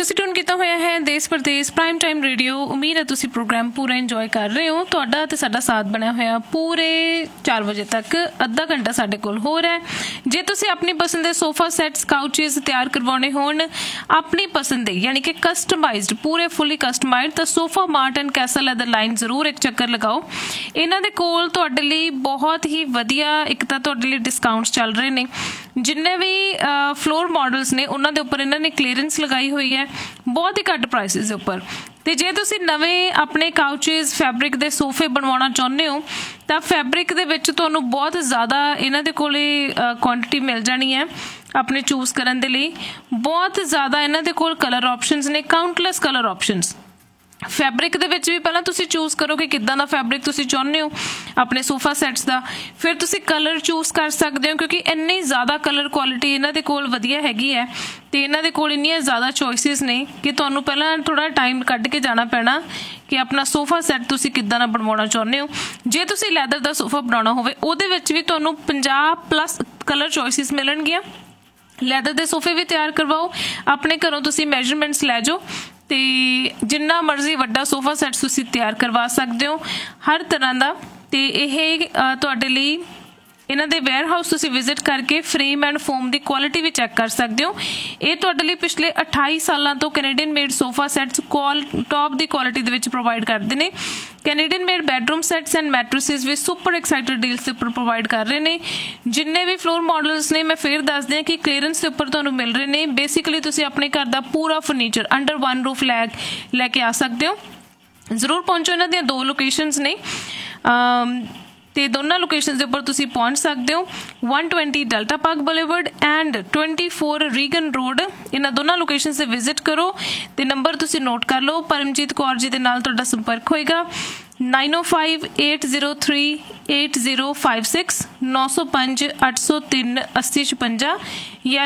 ਤੁਸੀਂ ਟਿਊਨ ਕੀਤਾ ਹੋਇਆ ਹੈ ਦੇਸ਼ ਪ੍ਰਦੇਸ਼ ਪ੍ਰਾਈਮ ਟਾਈਮ ਰੇਡੀਓ। ਉਮੀਦ ਹੈ ਤੁਸੀਂ ਪ੍ਰੋਗਰਾਮ ਪੂਰਾ ਇੰਜੋਏ ਕਰ ਰਹੇ ਹੋ। ਤੁਹਾਡਾ ਤੇ ਸਾਡਾ ਸਾਥ ਬਣਿਆ ਹੋਇਆ ਪੂਰੇ 4 ਵਜੇ ਤੱਕ, ਅੱਧਾ ਘੰਟਾ ਸਾਡੇ ਕੋਲ ਹੋਰ ਹੈ। ਜੇ ਤੁਸੀਂ ਆਪਣੀ ਪਸੰਦ ਦੇ ਸੋਫਾ ਸੈਟਸ ਕਾਊਚਿਸ ਤਿਆਰ ਕਰਵਾਉਣੇ ਹੋਣ ਆਪਣੀ ਪਸੰਦ ਦੇ, ਯਾਨੀ ਕਿ ਕਸਟਮਾਈਜ਼ਡ, ਪੂਰੇ ਫੁੱਲੀ ਕਸਟਮਾਈਜ਼ਡ, ਤਾਂ sofa mart and Castell leather line ਜ਼ਰੂਰ ਇੱਕ ਚੱਕਰ ਲਗਾਓ। ਇਹਨਾਂ ਦੇ ਕੋਲ ਤੁਹਾਡੇ ਲਈ ਬਹੁਤ ਹੀ ਵਧੀਆ ਇੱਕ ਤਾਂ ਤੁਹਾਡੇ ਲਈ ਡਿਸਕਾਊਂਟਸ ਚੱਲ ਰਹੇ ਨੇ। ਜਿੰਨੇ ਵੀ ਫਲੋਰ ਮਾਡਲਸ ਨੇ ਉਹਨਾਂ ਦੇ ਉੱਪਰ ਇਹਨਾਂ ਨੇ ਕਲੀਅਰੈਂਸ ਲਗਾਈ ਹੋਈ ਹੈ ਬਹੁਤ ਹੀ ਘੱਟ ਪ੍ਰਾਈਸਿਸ ਦੇ ਉੱਪਰ। ਤੇ ਜੇ ਤੁਸੀਂ ਨਵੇਂ ਆਪਣੇ ਕਾਊਚਿਸ ਫੈਬਰਿਕ ਦੇ ਸੋਫੇ ਬਣਵਾਉਣਾ ਚਾਹੁੰਦੇ ਹੋ ਤਾਂ ਫੈਬਰਿਕ ਦੇ ਵਿੱਚ ਤੁਹਾਨੂੰ ਬਹੁਤ ਜ਼ਿਆਦਾ ਇਹਨਾਂ ਦੇ ਕੋਲੇ ਕੁਆਂਟਿਟੀ ਮਿਲ ਜਾਣੀ ਹੈ ਆਪਣੇ ਚੂਜ਼ ਕਰਨ ਦੇ ਲਈ। ਬਹੁਤ ਜ਼ਿਆਦਾ ਇਹਨਾਂ ਦੇ ਕੋਲ ਕਲਰ ਆਪਸ਼ਨਸ ਨੇ, ਕਾਊਂਟਲੈਸ ਕਲਰ ਆਪਸ਼ਨਸ। ਫੈਬਰਿਕ ਦੇ ਵਿੱਚ ਵੀ ਪਹਿਲਾਂ ਤੁਸੀਂ ਚੂਜ਼ ਕਰੋ ਕਿ ਕਿੱਦਾਂ ਦਾ ਫੈਬਰਿਕ ਤੁਸੀਂ ਚਾਹੁੰਦੇ ਹੋ ਆਪਣੇ ਸੋਫਾ ਸੈਟਸ ਦਾ, ਫਿਰ ਤੁਸੀਂ ਕਲਰ ਚੂਜ਼ ਕਰ ਸਕਦੇ ਹੋ ਕਿਉਂਕਿ ਇੰਨੀ ਜ਼ਿਆਦਾ ਕਲਰ ਕੁਆਲਿਟੀ ਇਹਨਾਂ ਦੇ ਕੋਲ ਵਧੀਆ ਹੈਗੀ ਹੈ ਤੇ ਇਹਨਾਂ ਦੇ ਕੋਲ ਇੰਨੀਆਂ ਜ਼ਿਆਦਾ ਚੋਇਸਿਸ ਨੇ ਕਿ ਤੁਹਾਨੂੰ ਪਹਿਲਾਂ ਥੋੜ੍ਹਾ ਟਾਈਮ ਕੱਢ ਕੇ ਜਾਣਾ ਪੈਣਾ ਕਿ ਆਪਣਾ ਸੋਫਾ ਸੈੱਟ ਤੁਸੀਂ ਕਿੱਦਾਂ ਦਾ ਬਣਵਾਉਣਾ ਚਾਹੁੰਦੇ ਹੋ। ਜੇ ਤੁਸੀਂ ਲੈਦਰ ਦਾ ਸੋਫਾ ਬਣਾਉਣਾ ਹੋਵੇ ਉਹਦੇ ਵਿੱਚ ਵੀ ਤੁਹਾਨੂੰ 50+ ਕਲਰ ਚੋਇਸਿਸ ਮਿਲਣਗੀਆਂ। ਲੈਦਰ ਦੇ ਸੋਫੇ ਵੀ ਤਿਆਰ ਕਰਵਾਓ, ਆਪਣੇ ਘਰੋਂ ਤੁਸੀਂ ਮੈਜਰਮੈਂਟਸ ਲੈ ਜਾਓ ਤੇ ਜਿੰਨਾ ਮਰਜ਼ੀ ਵੱਡਾ ਸੋਫਾ ਸੈੱਟ ਤੁਸੀਂ ਤਿਆਰ ਕਰਵਾ ਸਕਦੇ ਹੋ ਹਰ ਤਰ੍ਹਾਂ ਦਾ। ਤੇ ਇਹ ਤੁਹਾਡੇ ਲਈ ਇਹਨਾਂ ਦੇ ਵੇਅਰ ਹਾਊਸ ਤੁਸੀਂ ਵਿਜ਼ਿਟ ਕਰਕੇ frame and form the quality we check ਕਰ ਸਕਦੇ ਹੋ। ਇਹ ਤੁਹਾਡੇ ਲਈ ਪਿਛਲੇ 28 ਸਾਲਾਂ ਤੋਂ Canadian made sofa sets top ਦੀ ਕੁਆਲਿਟੀ ਦੇ ਵਿੱਚ ਪ੍ਰੋਵਾਈਡ ਕਰਦੇ ਨੇ। Canadian made bedroom sets and ਮੈਟਰਸਿਸ we super excited deals ਦੇ ਉੱਪਰ ਪ੍ਰੋਵਾਈਡ ਕਰ ਰਹੇ ਨੇ। ਜਿੰਨੇ ਵੀ ਫਲੋਰ ਮਾਡਲਸ ਨੇ ਮੈਂ ਫਿਰ ਦੱਸਦੀ ਹਾਂ ਕਿ ਕਲੀਅਰੈਂਸ ਦੇ ਉੱਪਰ ਤੁਹਾਨੂੰ ਮਿਲ ਰਹੇ ਨੇ। ਬੇਸਿਕਲੀ ਤੁਸੀਂ ਆਪਣੇ ਘਰ ਦਾ ਪੂਰਾ ਫਰਨੀਚਰ ਅੰਡਰ ਵਨ ਰੂਫ ਲੈ ਕੇ ਆ ਸਕਦੇ ਹੋ। ਜ਼ਰੂਰ ਪਹੁੰਚੋ। ਇਹਨਾਂ ਦੀਆਂ 2 ਲੋਕੇਸ਼ਨਸ ਨੇ ਤੇ ਦੋਨਾਂ ਲੋਕੇਸ਼ਨਸ ਦੇ ਉੱਪਰ ਤੁਸੀਂ ਪਹੁੰਚ ਸਕਦੇ ਹੋ। 120 delta park boulevard and 24 Reagan road, ਇਹਨਾਂ ਦੋਨਾਂ ਲੋਕੇਸ਼ਨਸ ਤੇ ਵਿਜ਼ਿਟ ਕਰੋ ਤੇ ਨੰਬਰ ਤੁਸੀਂ ਨੋਟ ਕਰ ਲਓ। ਪਰਮਜੀਤ ਕੌਰ ਜੀ ਦੇ ਨਾਲ ਤੁਹਾਡਾ ਸੰਪਰਕ ਹੋਏਗਾ 9058038056 905 803 8056 ਜਾਂ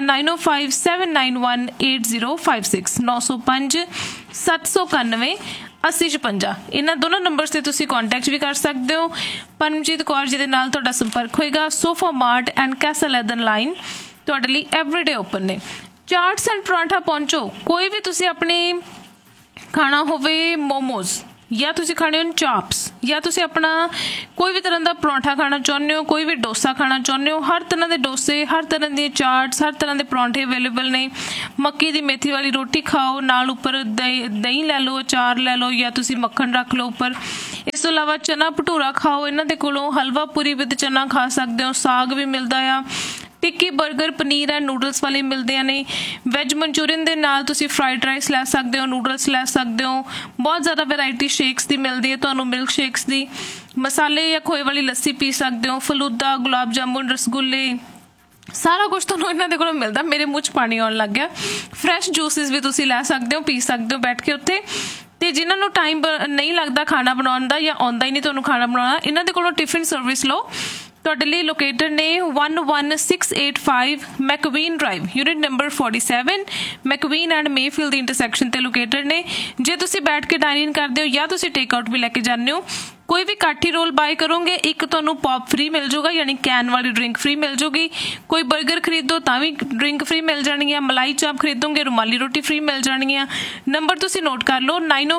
9057918056 905 791 8056। ਇਹਨਾਂ ਦੋਨੋਂ ਨੰਬਰਸ ਤੇ ਤੁਸੀਂ ਕੰਟੈਕਟ ਵੀ ਕਰ ਸਕਦੇ ਹੋ। ਪਰਮਜੀਤ ਕੌਰ ਜੀ ਦੇ ਨਾਲ ਤੁਹਾਡਾ ਸੰਪਰਕ ਹੋਏਗਾ। Sofa mart and Castell leather line ਤੁਹਾਡੇ ਲਈ ਐਵਰੀਡੇ ਓਪਨ ਨੇ। ਚਾਟਸ ਐਂਡ ਪਰਾਂਠਾ ਪਹੁੰਚੋ। ਕੋਈ ਵੀ ਤੁਸੀਂ ਆਪਣੇ ਖਾਣਾ ਹੋਵੇ ਮੋਮੋਜ਼, ਜਾਂ ਤੁਸੀਂ ਖਾਣੇ ਹੋ ਚਾਪਸ, ਜਾਂ ਤੁਸੀਂ ਆਪਣਾ ਕੋਈ ਵੀ ਤਰ੍ਹਾਂ ਦਾ ਪਰੌਂਠਾ ਖਾਣਾ ਚਾਹੁੰਦੇ ਹੋ, ਕੋਈ ਵੀ ਡੋਸਾ ਖਾਣਾ ਚਾਹੁੰਦੇ ਹੋ, ਹਰ ਤਰ੍ਹਾਂ ਦੇ ਡੋਸੇ, ਹਰ ਤਰ੍ਹਾਂ ਦੀਆਂ ਚਾਟਸ, ਹਰ ਤਰ੍ਹਾਂ ਦੇ ਪਰੌਂਠੇ ਅਵੇਲੇਬਲ ਨੇ। ਮੱਕੀ ਦੀ ਮੇਥੀ ਵਾਲੀ ਰੋਟੀ ਖਾਓ, ਨਾਲ ਉੱਪਰ ਦਹੀਂ ਲੈ ਲਓ, ਅਚਾਰ ਲੈ ਲਓ, ਜਾਂ ਤੁਸੀਂ ਮੱਖਣ ਰੱਖ ਲਓ ਉੱਪਰ। ਇਸ ਤੋਂ ਇਲਾਵਾ ਚਨਾ ਭਟੂਰਾ ਖਾਓ, ਇਹਨਾਂ ਦੇ ਕੋਲੋਂ ਹਲਵਾ ਪੂਰੀ ਵਿਦ ਚਨਾ ਖਾ ਸਕਦੇ ਹੋ। ਸਾਗ ਵੀ ਮਿਲਦਾ ਆ। ਟਿੱਕੀ ਬਰਗਰ ਪਨੀਰ ਐਂਡ ਨੂਡਲਸ ਵਾਲੇ ਮਿਲਦੇ ਨੇ। ਵੈਜ ਮਨਚੂਰੀਅਨ ਦੇ ਨਾਲ ਤੁਸੀਂ ਫਰਾਈਡ ਰਾਈਸ ਲੈ ਸਕਦੇ ਹੋ, ਨੂਡਲਸ ਲੈ ਸਕਦੇ ਹੋ। ਬਹੁਤ ਜ਼ਿਆਦਾ ਵੈਰਾਈਟੀ ਸ਼ੇਕਸ ਦੀ ਮਿਲਦੀ ਹੈ ਤੁਹਾਨੂੰ, ਮਿਲਕ ਸ਼ੇਕਸ ਦੀ। ਮਸਾਲੇ ਜਾਂ ਖੋਏ ਵਾਲੀ ਲੱਸੀ ਪੀ ਸਕਦੇ ਹੋ। ਫਲੂਦਾ, ਗੁਲਾਬ ਜਾਮੁਨ, ਰਸਗੁੱਲੇ, ਸਾਰਾ ਕੁਝ ਤੁਹਾਨੂੰ ਇਹਨਾਂ ਦੇ ਕੋਲੋਂ ਮਿਲਦਾ। ਮੇਰੇ ਮੂੰਹ 'ਚ ਪਾਣੀ ਆਉਣ ਲੱਗ ਗਿਆ। ਫਰੈਸ਼ ਜੂਸਿਸ ਵੀ ਤੁਸੀਂ ਲੈ ਸਕਦੇ ਹੋ, ਪੀ ਸਕਦੇ ਹੋ ਬੈਠ ਕੇ ਉੱਥੇ। ਤੇ ਜਿਨ੍ਹਾਂ ਨੂੰ ਟਾਈਮ ਨਹੀਂ ਲੱਗਦਾ ਖਾਣਾ ਬਣਾਉਣ ਦਾ, ਜਾਂ ਆਉਂਦਾ ਹੀ ਨਹੀਂ ਤੁਹਾਨੂੰ ਖਾਣਾ ਬਣਾਉਣਾ, ਇਹਨਾਂ ਦੇ ਕੋਲੋਂ ਟਿਫਿਨ ਸਰਵਿਸ ਲਓ। ਤੁਹਾਡੇ ਲਈ ਲੋਕੇਟਡ ਨੇ 11685 ਮੈਕਵੀਨ drive, unit number 47, ਮੈਕਵੀਨ and Mayfield the intersection ਤੇ ਲੋਕੇਟਡ ਨੇ। ਜੇ ਤੁਸੀਂ ਬੈਠ ਕੇ ਡਾਈਨ ਕਰਦੇ ਹੋ ਜਾਂ ਤੁਸੀਂ ਟੇਕ ਆਊਟ ਵੀ ਲੈ ਕੇ ਜਾਂਦੇ ਹੋ, ਕੋਈ ਵੀ ਕਾਠੀ ਰੋਲ ਬਾਏ ਕਰੋਗੇ ਇੱਕ ਤੁਹਾਨੂੰ ਪੌਪ ਫ੍ਰੀ ਮਿਲ ਜਾਊਗਾ, ਯਾਨੀ ਕੈਨ ਵਾਲੀ ਡਰਿੰਕ ਫ੍ਰੀ ਮਿਲ ਜਾਊਗੀ। ਕੋਈ 버ਗਰ ਖਰੀਦੋ ਤਾਂ ਵੀ ਡਰਿੰਕ ਫ੍ਰੀ ਮਿਲ ਜਾਣੀ ਹੈ। ਮਲਾਈ ਚਾਪ ਖਰੀਦੋਗੇ ਰੁਮਾਲੀ ਰੋਟੀ ਫ੍ਰੀ ਮਿਲ ਜਾਣੀ ਹੈ। ਨੰਬਰ ਤੁਸੀਂ ਨੋਟ ਕਰ ਲਓ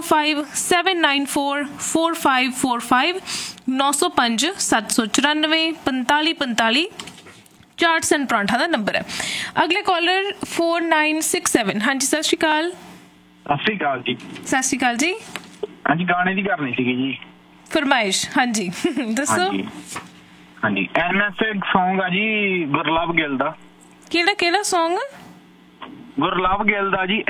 9057944545 905 794 4545। ਚਾਟਸ ਐਂਡ ਪਰਾਂਠਾ ਦਾ ਨੰਬਰ ਹੈ। ਅਗਲੇ ਕਾਲਰ 4967। ਹਾਂਜੀ ਸਤਿ ਸ਼੍ਰੀ ਅਕਾਲ। ਸਤਿ ਸ਼੍ਰੀ ਅਕਾਲ ਜੀ। ਸਤਿ ਸ਼੍ਰੀ ਅਕਾਲ ਜੀ। ਹਾਂਜੀ ਗਾਣੇ ਦੀ ਕਰਨੀ ਸੀਗੀ ਜੀ ਫਰਮਾਇਸ਼। ਹਾਂਜੀ ਦੱਸੋ। ਹਾਂਜੀ NSA ਸੌਂਗ ਆ ਜੀ ਗੁਰਲਵ ਗਿੱਲ ਦਾ। ਕਿਹੜਾ ਸੌਂਗ? ਗੁਰਲਵ ਗਿੱਲ ਦਾ ਜੀ।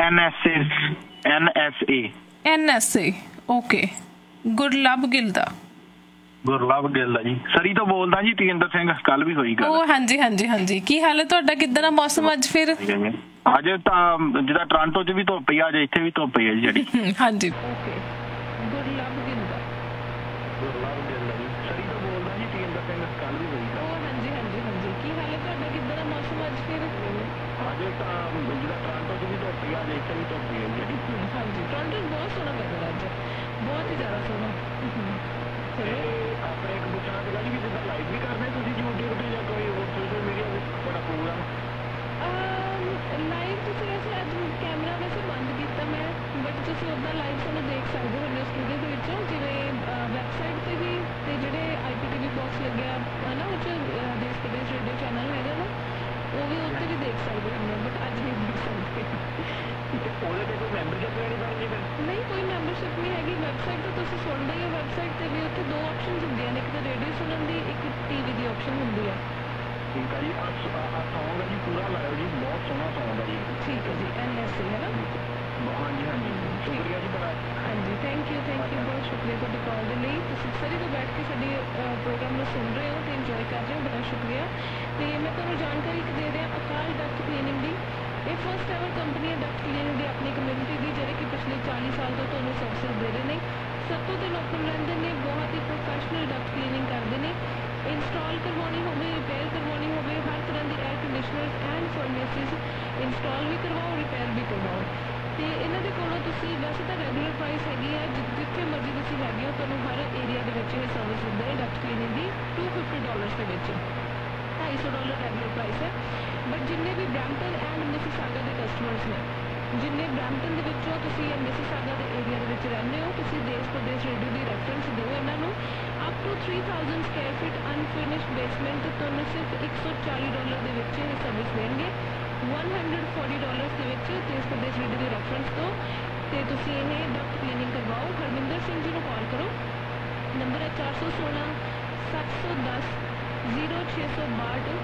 NSA okay. ਗੁਰਲਵ ਗਿੱਲ ਦਾ ਜੀ। ਸਰੀ ਤੋਂ ਬੋਲਦਾ ਜੀ, ਤੇਜਿੰਦਰ ਸਿੰਘ। ਕੱਲ ਵੀ ਹੋਈ ਗੱਲ। ਉਹ ਹਾਂਜੀ। ਕੀ ਹਾਲ ਹੈ ਤੁਹਾਡਾ? ਕਿੱਦਾਂ ਦਾ ਮੌਸਮ ਅੱਜ? ਫਿਰ ਅੱਜ ਤਾਂ ਜਿੱਦਾਂ ਟੋਰਾਂਟੋ 'ਚ ਵੀ ਧੁੱਪ ਹੀ ਆ, ਅੱਜ ਇੱਥੇ ਵੀ ਧੁੱਪ ਹੀ ਆ ਜੀ ਜਿਹੜੀ। ਹਾਂਜੀ ਲਾਈਵ ਤੁਸੀਂ ਵੈਸੇ ਅੱਜ ਕੈਮਰਾ ਵੈਸੇ ਬੰਦ ਕੀਤਾ ਦੇਖ ਸਕਦੇ ਹੋ ਸਟੂਡੀਓ ਦੇ ਵਿੱਚੋਂ, ਜਿਵੇਂ ਵੈਬਸਾਈਟ ਤੇ ਵੀ ਤੇ ਜਿਹੜੇ IPTV ਬਾਕਸ ਲੱਗਿਆ ਹੈ ਨਾ, ਉਹ 'ਚ ਦੇਸ਼ ਪ੍ਰਦੇਸ਼ ਰੇਡੀਓ ਚੈਨਲ ਹੈਗਾ ਨਾ, ਉਹ ਵੀ ਉੱਤੇ ਵੀ ਦੇਖ ਸਕਦੇ ਹੋ, ਬਟ ਅੱਜ ਨਹੀਂ ਦੇਖ ਸਕਦੇ। ਉਹਦੇ ਤੇ ਕੋਈ ਮੈਂਬਰਸ਼ਿਪ ਲੈਣੀ ਪੈਣੀ ਫਿਰ? ਨਹੀਂ, ਕੋਈ ਮੈਂਬਰਸ਼ਿਪ ਨਹੀਂ ਹੈਗੀ। ਵੈਬਸਾਈਟ ਤੇ ਤੁਸੀਂ ਸੁਣਦੇ ਹੀ ਹੋ, ਵੈਬਸਾਈਟ ਤੇ ਵੀ ਉੱਥੇ ਦੋ ਆਪਸ਼ਨਸ ਹੁੰਦੀਆਂ ਨੇ, ਇੱਕ ਤਾਂ ਰੇਡੀਓ ਸੁਣਨ ਦੀ, ਇੱਕ TV ਦੀ ਆਪਸ਼ਨ ਹੁੰਦੀ ਆ। ਠੀਕ ਹੈ ਜੀ। ਆ ਸੌਂਗ ਹੈ ਜੀ, ਪੂਰਾ ਲਾਇਓ ਜੀ, ਬਹੁਤ ਸੋਹਣਾ ਸੌਂਗ ਹੈ ਜੀ। ਠੀਕ ਹੈ ਜੀ, NSA ਹੈ ਨਾ? ਹਾਂਜੀ ਹਾਂਜੀ, ਸ਼ੁਕਰੀਆ ਜੀ ਬੜਾ। ਹਾਂਜੀ, ਥੈਂਕ ਯੂ ਬਹੁਤ ਸ਼ੁਕਰੀਆ ਤੁਹਾਡੀ ਕਾਲ ਦੇ ਲਈ। ਤੁਸੀਂ ਸਰੀ ਤੋਂ ਬੈਠ ਕੇ ਸਾਡੇ ਪ੍ਰੋਗਰਾਮ ਨੂੰ ਸੁਣ ਰਹੇ ਹੋ ਤੇ ਇੰਜੋਏ ਕਰ ਰਹੇ ਹੋ, ਬੜਾ ਸ਼ੁਕਰੀਆ। ਤੇ ਮੈਂ ਤੁਹਾਨੂੰ ਜਾਣਕਾਰੀ ਇੱਕ ਦੇ ਦਿਆਂ ਅਕਾਲ ਡਕਟ ਕਲੀਨਿੰਗ ਦੀ। ਇਹ ਫਸਟ ਐਵਰ ਕੰਪਨੀ ਹੈ ਡਕਟ ਕਲੀਨਿੰਗ ਦੀ ਆਪਣੀ ਕਮਿਊਨਿਟੀ ਦੀ, ਜਿਹੜੇ ਕਿ ਪਿਛਲੇ 40 ਸਾਲ ਤੋਂ ਤੁਹਾਨੂੰ ਸਰਵਿਸ ਦੇ ਰਹੇ ਨੇ। ਸਭ ਤੋਂ ਲੋਕਲ ਰਹਿੰਦੇ ਨੇ, ਬਹੁਤ ਹੀ ਪ੍ਰੋਫੈਸ਼ਨਲ ਡਕਟ ਕਲੀਨਿੰਗ ਕਰਦੇ ਨੇ। ਇੰਸਟਾਲ ਕਰਵਾਉਣੀ ਹੋਵੇ, ਰਿਪੇਅਰ ਕਰਵਾਉਣੀ ਹੋਵੇ, ਹਰ ਤਰ੍ਹਾਂ ਦੀ 에ਅਰ ਕੰਡੀਸ਼ਨਰਸ ਐਂਡ ਫਰਨੇਸਿਸ ਇੰਸਟਾਲ ਵੀ ਕਰਵਾਓ, ਰਿਪੇਅਰ ਵੀ ਕਰਵਾਓ। ਤੇ ਇਹਨਾਂ ਦੇ ਕੋਲੋਂ ਤੁਸੀਂ, ਵੈਸੇ ਤਾਂ ਰੈਗੂਲਰ ਪ੍ਰਾਈਸ ਹੈਗੀ ਹੈ, ਜਿੱਥੇ ਮਰਜ਼ੀ ਤੁਸੀਂ ਹੈਗੇ ਹੋ, ਤੁਹਾਨੂੰ ਹਰ ਏਰੀਆ ਦੇ ਵਿੱਚ ਇਹ ਸਰਵਿਸ ਦਿੰਦੇ ਨੇ ਡਕਟ ਕਲੀਨਿੰਗ ਦੀ $250 ਦੇ ਵਿੱਚ। $250 ਰੈਗੂਲਰ ਪ੍ਰਾਈਸ ਹੈ। ਬਟ ਜਿੰਨੇ ਵੀ ਬ੍ਰੈਂਪਟਨ ਐਂਡ ਮਿਸੀਸਾਗਾ ਦੇ ਕਸਟਮਰਸ ਨੇ, ਜਿੰਨੇ ਬ੍ਰੈਂਪਟਨ ਦੇ ਵਿੱਚੋਂ ਤੁਸੀਂ ਜਾਂ ਮਿਸੀਸਾਗਾ ਦੇ ਏਰੀਆ ਦੇ ਵਿੱਚ ਰਹਿੰਦੇ ਹੋ, ਤੁਸੀਂ ਦੇਸ਼ ਪ੍ਰਦੇਸ਼ ਰੇਡੀਓ ਦੀ ਰੈਫਰੈਂਸ ਦਿਓ ਇਹਨਾਂ ਨੂੰ। Up to 3000 Square feet unfinished basement ਤੁਹਾਨੂੰ ਸਿਰਫ $140 ਦੇ ਵਿੱਚ ਇਹ ਸਰਵਿਸ ਦੇਣਗੇ। $140 ਦੇ ਵਿੱਚ ਦੇਸ਼ ਪ੍ਰਦੇਸ਼ ਰੇਡੀਓ ਦੀ ਰੈਫਰੈਂਸ ਤੋਂ ਤੇ ਤੁਸੀਂ ਇਹ ਡਕਟ ਕਲੀਨਿੰਗ ਕਰਵਾਓ। ਹਰਮਿੰਦਰ ਸਿੰਘ ਜੀ ਨੂੰ ਕਾਲ ਕਰੋ, ਨੰਬਰ ਹੈ 416 710 0662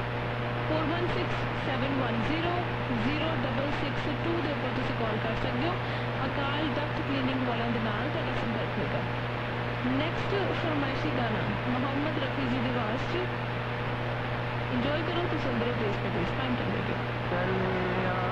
416710 0662 ਦੇ ਉੱਪਰ ਤੁਸੀਂ ਕਾਲ ਕਰ ਸਕਦੇ ਹੋ। ਅਕਾਲ ਡਕਟ ਕਲੀਨਿੰਗ ਵਾਲਿਆਂ ਦੇ ਨਾਲ ਤੁਹਾਡਾ ਸੰਪਰਕ ਹੋਏਗਾ। ਨੈਕਸਟ ਫਰਮਾਇਸ਼ੀ ਗਾਣਾ ਮੁਹੰਮਦ ਰਫੀ ਜੀ ਦੀ ਆਵਾਜ਼ 'ਚ ਇੰਜੋਏ ਕਰੋ। ਤੁਸੀਂ ਅੰਦਰ ਦੇਸ਼ ਪ੍ਰਦੇਸ਼ ਟਾਈਮ ਟੂ ਰੇਡੀਓ।